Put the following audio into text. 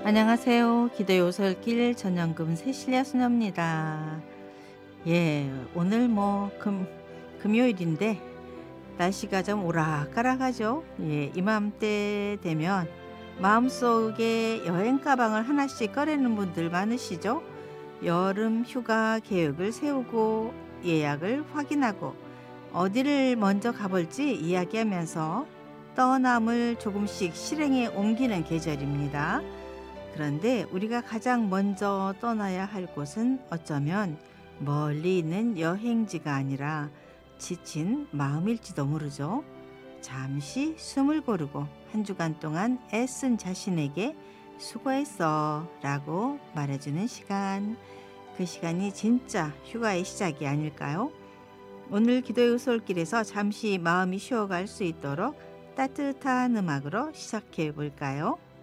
안녕하세요. 기도의 오솔길 전영금 새실려 수녀입니다. 예, 오늘 금요일인데 날씨가 좀 오락가락하죠. 예, 이맘때 되면 마음속에 여행 가방을 하나씩 꺼내는 분들 많으시죠? 여름 휴가 계획을 세우고 예약을 확인하고 어디를 먼저 가볼지 이야기하면서 떠남을 조금씩 실행에 옮기는 계절입니다. 그런데 우리가 가장 먼저 떠나야 할 곳은 어쩌면 멀리 있는 여행지가 아니라 지친 마음일지도 모르죠. 잠시 숨을 고르고 한 주간 동안 애쓴 자신에게 수고했어 라고 말해주는 시간. 그 시간이 진짜 휴가의 시작이 아닐까요? 오늘 기도의 솔길에서 잠시 마음이 쉬어갈 수 있도록 따뜻한 음악으로 시작해 볼까요?